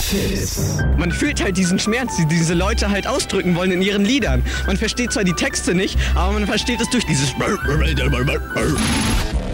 Fizz. Man fühlt halt diesen Schmerz, die diese Leute halt ausdrücken wollen in ihren Liedern. Man versteht zwar die Texte nicht, aber man versteht es durch dieses